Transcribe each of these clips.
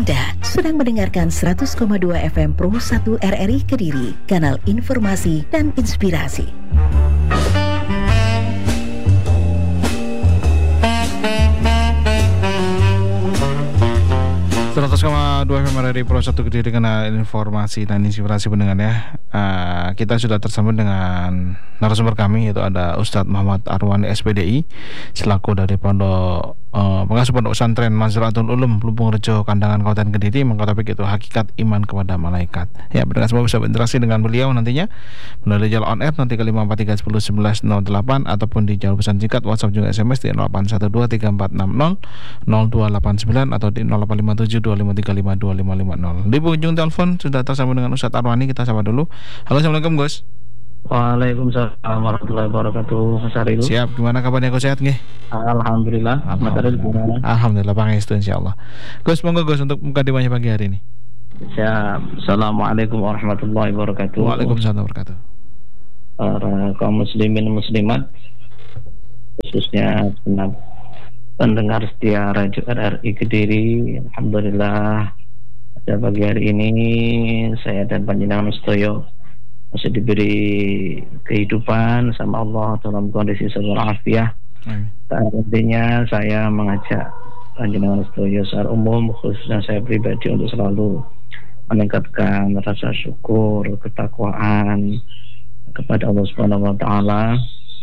Anda sedang mendengarkan 100,2 FM Pro 1 RRI Kediri, kanal informasi dan inspirasi. 100,2 FM RRI Pro 1 Kediri, kanal informasi dan inspirasi pendengar ya. Kita sudah tersambung dengan narasumber kami, yaitu ada Ustadz Muhammad Arwani SPDI selaku dari Pondok Pengasuh Pondok Pesantren Mazratul Ulum Plumpung Rejo Kandangan Kabupaten Kediri, mengangkat topik itu hakikat iman kepada malaikat. Ya, pendengar semua bisa berinteraksi dengan beliau nantinya melalui jalur on air nanti ke 543101108 ataupun di jalur pesan singkat WhatsApp juga SMS di 081234600289 atau di 085725352550. Di ujung telepon sudah tersambung dengan Ustadz Arwani, kita sapa dulu. Halo, assalamualaikum Gus. Waalaikumsalam warahmatullahi wabarakatuh. Mas Aril. Siap, gimana kabarnya Gus, sehat nggih? Alhamdulillah. Mas Aril gimana? Alhamdulillah, pangestu insyaallah. Gus, monggo Gus untuk mukadimahnya pagi hari ini. Siap. Assalamualaikum warahmatullahi wabarakatuh. Waalaikumsalam warahmatullahi wabarakatuh. Para kaum muslimin muslimat, khususnya pendengar setia Radio RRI Kediri, alhamdulillah pada pagi hari ini saya dan panjenengan sedoyo masih diberi kehidupan sama Allah dalam kondisi sebuah afiah. Artinya saya mengajak panjenengan sedoyo secara umum, khususnya saya pribadi, untuk selalu meningkatkan rasa syukur, ketakwaan kepada Allah Subhanahu wa taala,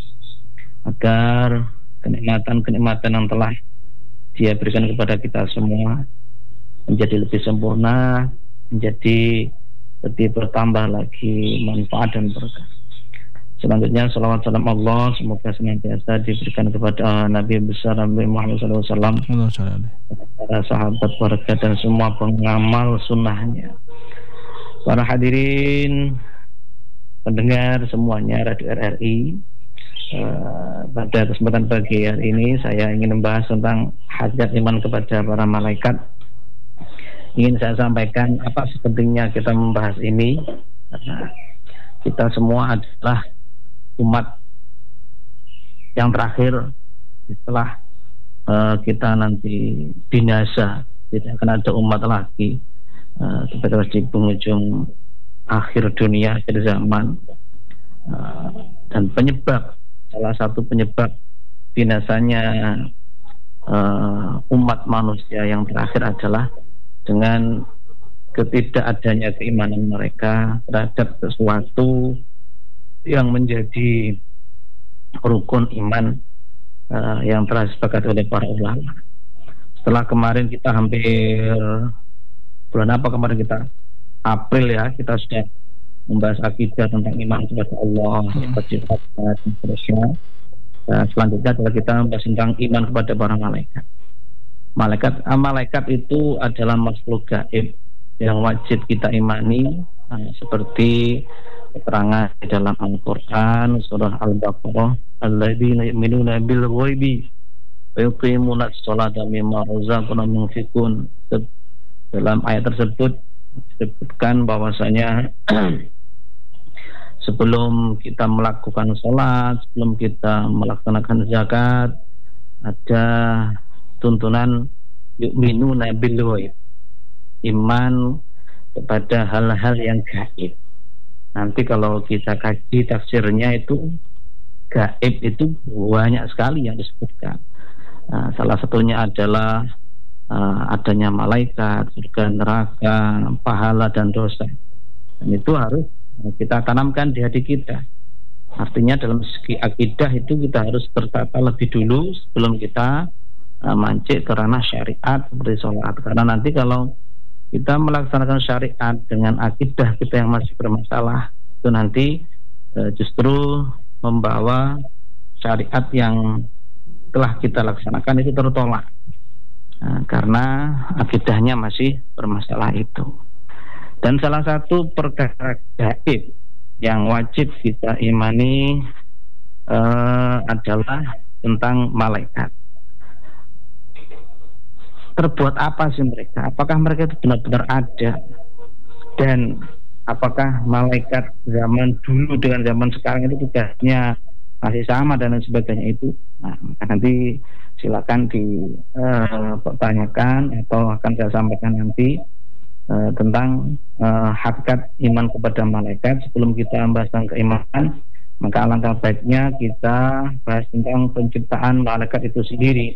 agar kenikmatan-kenikmatan yang telah Dia berikan kepada kita semua menjadi lebih sempurna, menjadi lebih bertambah lagi manfaat dan berkah. Selanjutnya salawat salam Allah semoga senantiasa diberikan kepada Nabi besar Nabi Muhammad SAW, para sahabat, keluarga dan semua pengamal sunnahnya. Para hadirin pendengar semuanya Radio RRI, pada kesempatan pagi hari ini saya ingin membahas tentang hakikat iman kepada para malaikat. Ingin saya sampaikan apa sepentingnya kita membahas ini, karena kita semua adalah umat yang terakhir setelah kita nanti binasa. Tidak akan ada umat lagi ketika di penghujung akhir dunia, akhir zaman. Dan salah satu penyebab binasanya umat manusia yang terakhir adalah dengan ketidakadanya keimanan mereka terhadap sesuatu yang menjadi rukun iman yang telah disepakati oleh para ulama. Setelah kemarin kita hampir bulan apa kemarin kita April ya, kita sudah membahas akidah tentang iman kepada Allah, sifat dan seterusnya. Selanjutnya adalah kita membahas tentang iman kepada para malaikat. Malaikat itu adalah makhluk gaib yang wajib kita imani, seperti keterangan di dalam Al-Quran surah Al-Baqarah, alladzina yu'minuna bil ghaibi wa yuqimuna as-salata mimma razaqnahum yunfiqun. Dalam ayat tersebut disebutkan bahwasanya sebelum kita melakukan sholat, sebelum kita melaksanakan zakat, ada tuntunan yu'minuna bil ghaib, iman kepada hal-hal yang gaib. Nanti kalau kita kaji tafsirnya itu gaib itu banyak sekali yang disebutkan. Salah satunya adalah adanya malaikat, surga, neraka, pahala dan dosa. Dan itu harus kita tanamkan di hati kita. Artinya dalam segi akidah itu kita harus tertata lebih dulu sebelum kita mancik ke ranah syariat seperti sholat. Karena nanti kalau kita melaksanakan syariat dengan akidah kita yang masih bermasalah, itu nanti justru membawa syariat yang telah kita laksanakan itu tertolak, karena akidahnya masih bermasalah itu. Dan salah satu perkara gaib yang wajib kita imani adalah tentang malaikat. Terbuat apa sih mereka? Apakah mereka itu benar-benar ada? Dan apakah malaikat zaman dulu dengan zaman sekarang itu tugasnya masih sama dan lain sebagainya itu? Nah, maka nanti silakan dipertanyakan atau akan saya sampaikan nanti tentang hakikat iman kepada malaikat. Sebelum kita membahas tentang keimanan, maka alangkah baiknya kita bahas tentang penciptaan malaikat itu sendiri.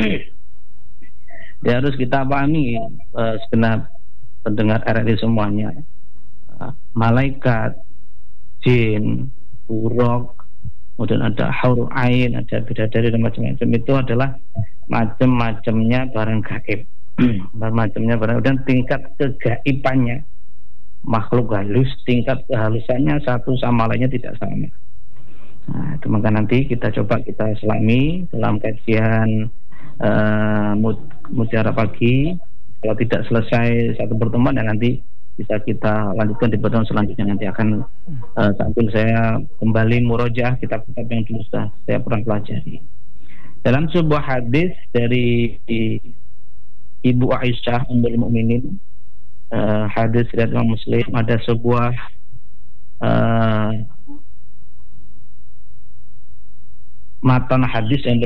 Ya, harus kita pahami segenap pendengar RRI semuanya, malaikat, jin, buruk, kemudian ada haurul ain, ada bidadari dan macam-macam, itu adalah macam-macamnya barang gaib. Macamnya barang, dan tingkat kegaibannya makhluk halus, tingkat kehalusannya satu sama lainnya tidak sama. Nah, itu maka nanti kita coba kita selami dalam kajian mutiara pagi. Kalau tidak selesai satu pertemuan, dan nanti bisa kita lanjutkan di pertemuan selanjutnya. Nanti akan sambil saya kembali murojaah kitab-kitab yang dulu sudah saya pernah pelajari. Dalam sebuah hadis dari Ibu Aisyah Ummul Mukminin, hadis riwayat Imam Muslim, ada sebuah matan hadis yang